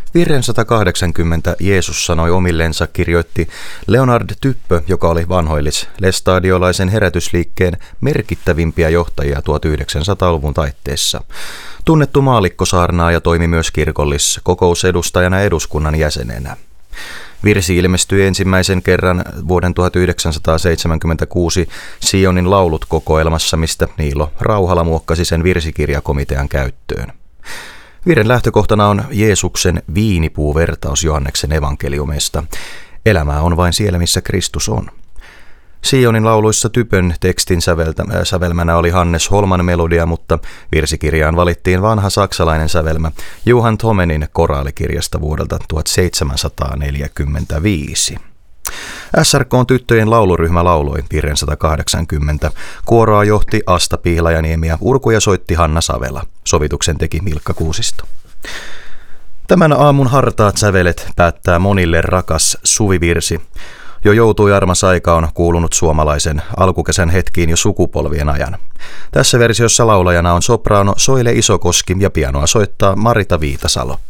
Virren 180 Jeesus sanoi omillensa kirjoitti Leonard Typpö, joka oli vanhoillis-lestadiolaisen herätysliikkeen merkittävimpiä johtajia 1900-luvun taitteessa. Tunnettu maallikkosaarnaaja toimi myös kirkolliskokousedustajana eduskunnan jäsenenä. Virsi ilmestyi ensimmäisen kerran vuoden 1976 Sionin laulut -kokoelmassa, mistä Niilo Rauhala muokkasi sen virsikirjakomitean käyttöön. Virren lähtökohtana on Jeesuksen viinipuuvertaus Johanneksen evankeliumesta. Elämää on vain siellä, missä Kristus on. Sionin lauluissa Typön tekstin sävelmänä oli Hannes Holman melodia, mutta virsikirjaan valittiin vanha saksalainen sävelmä Johann Thomenin koraalikirjasta vuodelta 1745. SRK:n tyttöjen lauluryhmä lauloi Virren 180. Kuoroa johti Asta Pihlajaniemi ja urkuja soitti Hanna Savela. Sovituksen teki Milkka Kuusisto. Tämän aamun hartaat sävelet päättää monille rakas suvivirsi. Jo joutui armas aika on kuulunut suomalaisen alkukesän hetkiin jo sukupolvien ajan. Tässä versiossa laulajana on sopraano Soile Isokoski ja pianoa soittaa Marita Viitasalo.